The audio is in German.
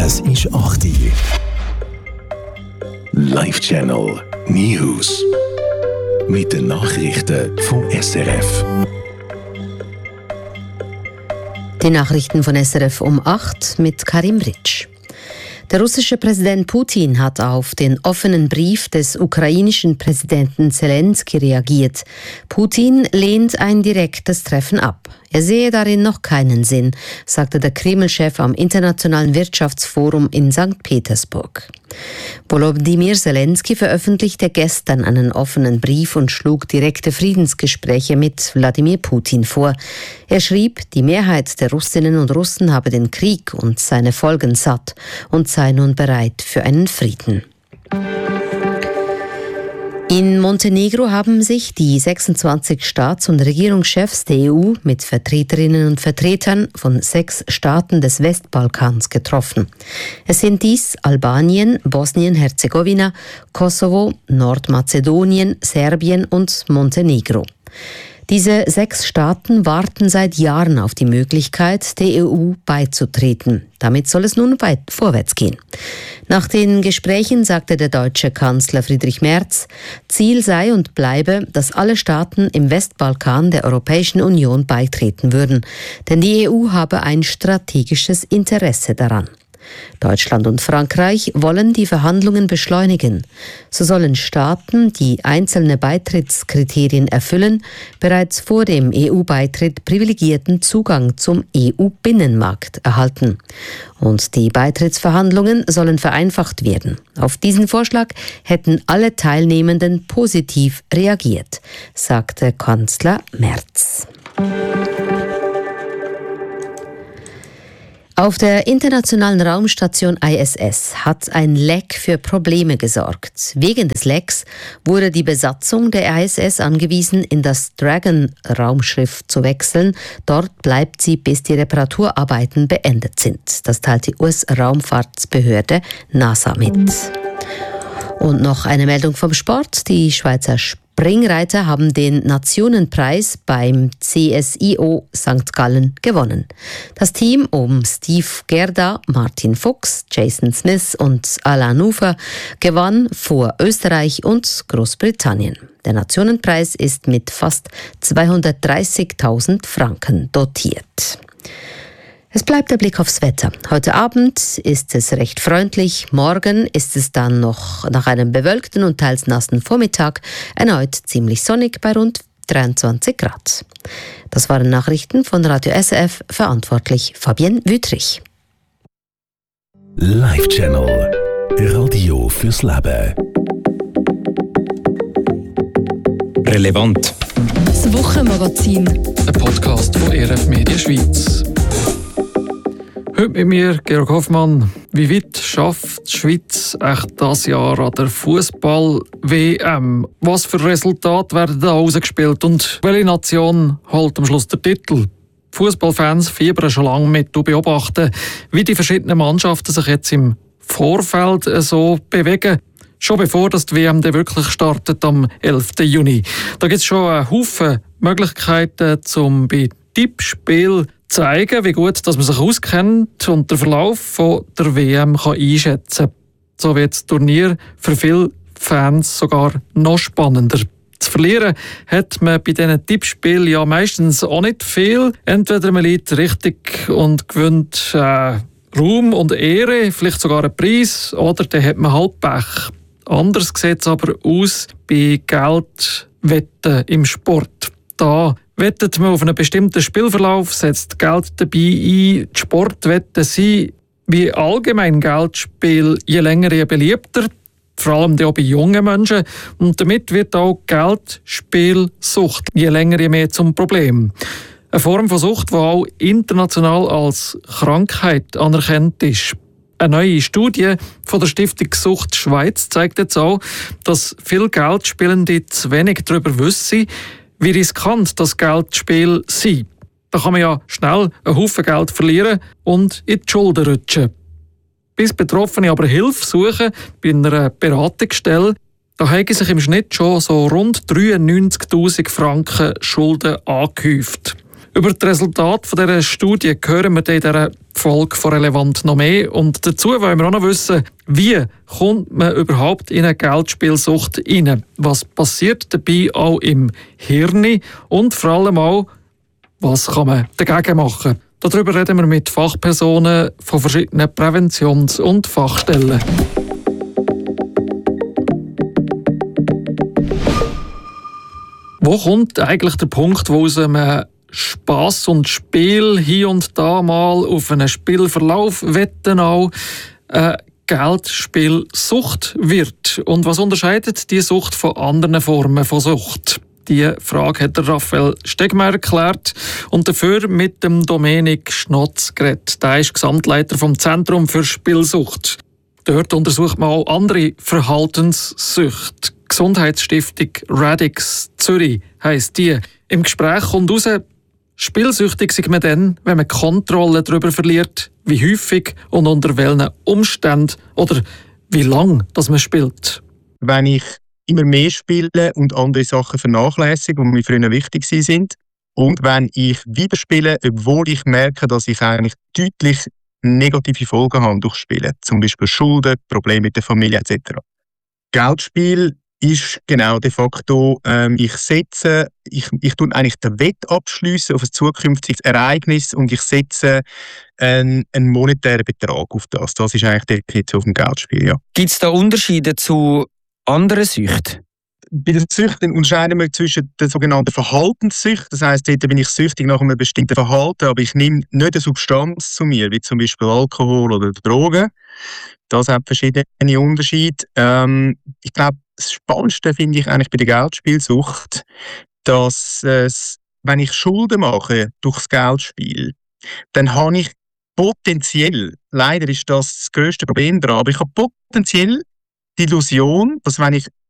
Es ist 8 Uhr. Live-Channel News. Mit den Nachrichten vom SRF. Die Nachrichten von SRF um 8 mit Karim Ritsch. Der russische Präsident Putin hat auf den offenen Brief des ukrainischen Präsidenten Zelensky reagiert. Putin lehnt ein direktes Treffen ab. Er sehe darin noch keinen Sinn, sagte der Kreml-Chef am Internationalen Wirtschaftsforum in St. Petersburg. Volodymyr Zelensky veröffentlichte gestern einen offenen Brief und schlug direkte Friedensgespräche mit Wladimir Putin vor. Er schrieb, die Mehrheit der Russinnen und Russen habe den Krieg und seine Folgen satt und sei nun bereit für einen Frieden. In Montenegro haben sich die 26 Staats- und Regierungschefs der EU mit Vertreterinnen und Vertretern von 6 Staaten des Westbalkans getroffen. Es sind dies Albanien, Bosnien-Herzegowina, Kosovo, Nordmazedonien, Serbien und Montenegro. Diese 6 Staaten warten seit Jahren auf die Möglichkeit, der EU beizutreten. Damit soll es nun weit vorwärts gehen. Nach den Gesprächen sagte der deutsche Kanzler Friedrich Merz, Ziel sei und bleibe, dass alle Staaten im Westbalkan der Europäischen Union beitreten würden. Denn die EU habe ein strategisches Interesse daran. Deutschland und Frankreich wollen die Verhandlungen beschleunigen. So sollen Staaten, die einzelne Beitrittskriterien erfüllen, bereits vor dem EU-Beitritt privilegierten Zugang zum EU-Binnenmarkt erhalten. Und die Beitrittsverhandlungen sollen vereinfacht werden. Auf diesen Vorschlag hätten alle Teilnehmenden positiv reagiert, sagte Kanzler Merz. Auf der internationalen Raumstation ISS hat ein Leck für Probleme gesorgt. Wegen des Lecks wurde die Besatzung der ISS angewiesen, in das Dragon-Raumschiff zu wechseln. Dort bleibt sie, bis die Reparaturarbeiten beendet sind. Das teilt die US-Raumfahrtsbehörde NASA mit. Und noch eine Meldung vom Sport. Die Schweizer Springreiter haben den Nationenpreis beim CSIO St. Gallen gewonnen. Das Team um Steve Gerda, Martin Fuchs, Jason Smith und Alain Ufer gewann vor Österreich und Großbritannien. Der Nationenpreis ist mit fast 230.000 Franken dotiert. Es bleibt der Blick aufs Wetter. Heute Abend ist es recht freundlich. Morgen ist es dann noch nach einem bewölkten und teils nassen Vormittag erneut ziemlich sonnig bei rund 23 Grad. Das waren Nachrichten von Radio SRF, verantwortlich Fabienne Wüthrich. Live-Channel. Radio fürs Leben. Relevant. Das Wochenmagazin. Ein Podcast von RF Media Schweiz. Heute mit mir, Georg Hoffmann. Wie weit schafft die Schweiz echt dieses Jahr an der Fußball-WM? Was für Resultate werden da ausgespielt und welche Nation holt am Schluss den Titel? Fußballfans fiebern schon lange mit und beobachten, wie die verschiedenen Mannschaften sich jetzt im Vorfeld so bewegen. Schon bevor das die WM dann wirklich startet am 11. Juni. Da gibt es schon einen Haufen Möglichkeiten, um bei Tippspiel zeigen, wie gut dass man sich auskennt und den Verlauf von der WM kann einschätzen kann. So wird das Turnier für viele Fans sogar noch spannender. Zu verlieren hat man bei diesen Tippspielen ja meistens auch nicht viel. Entweder man liegt richtig und gewinnt Ruhm und Ehre, vielleicht sogar einen Preis, oder dann hat man halt Pech. Anders sieht es aber aus bei Geldwetten im Sport. Da wettet man auf einen bestimmten Spielverlauf, setzt Geld dabei ein. Die Sportwetten sind wie allgemein Geldspiel je länger je beliebter, vor allem auch bei jungen Menschen. Und damit wird auch Geldspielsucht je länger je mehr zum Problem. Eine Form von Sucht, die auch international als Krankheit anerkannt ist. Eine neue Studie von der Stiftung Sucht Schweiz zeigt jetzt auch, dass viele Geldspielende zu wenig darüber wissen, wie riskant das Geldspiel sei. Da kann man ja schnell einen Haufen Geld verlieren und in die Schulden rutschen. Bis Betroffene aber Hilfe suchen bei einer Beratungsstelle, da haben sich im Schnitt schon so rund 93'000 Franken Schulden angehäuft. Über das Resultat dieser Studie hören wir in dieser Folge von «Relevant» noch mehr. Und dazu wollen wir auch noch wissen, wie kommt man überhaupt in eine Geldspielsucht rein? Was passiert dabei auch im Hirn? Und vor allem auch, was kann man dagegen machen? Darüber reden wir mit Fachpersonen von verschiedenen Präventions- und Fachstellen. Wo kommt eigentlich der Punkt, wo aus einem Spass und Spiel hier und da mal auf einen Spielverlauf wetten auch Geldspielsucht wird? Und was unterscheidet die Sucht von anderen Formen von Sucht? Die Frage hat der Raphael Stegmeier erklärt und dafür mit dem Dominik Schnotz geredet. Der ist Gesamtleiter vom Zentrum für Spielsucht. Dort untersucht man auch andere Verhaltenssüchte. Gesundheitsstiftung Radix Zürich heisst die. Im Gespräch kommt raus, spielsüchtig sind man dann, wenn man Kontrolle darüber verliert, wie häufig und unter welchen Umständen oder wie lang dass man spielt. Wenn ich immer mehr spiele und andere Sachen vernachlässige, die mir früher wichtig sind, und wenn ich wieder spiele, obwohl ich merke, dass ich eigentlich deutlich negative Folgen habe durch Spielen, zum Beispiel Schulden, Probleme mit der Familie etc. Geldspiel ist genau de facto, ich tue eigentlich den Wett abschliessen auf ein zukünftiges Ereignis und ich setze einen monetären Betrag auf das. Das ist eigentlich die Definition vom Geldspiel, ja. Gibt es da Unterschiede zu anderen Süchten? Bei den Süchten unterscheiden wir zwischen der sogenannten Verhaltenssücht. Das heisst, dort bin ich süchtig nach einem bestimmten Verhalten, aber ich nehme nicht eine Substanz zu mir, wie zum Beispiel Alkohol oder Drogen. Das hat verschiedene Unterschiede. Ich glaube, das Spannendste finde ich eigentlich bei der Geldspielsucht, dass wenn ich Schulden mache durch das Geldspiel, dann habe ich potenziell, leider ist das grösste Problem daran, aber ich habe potenziell die Illusion, dass wenn ich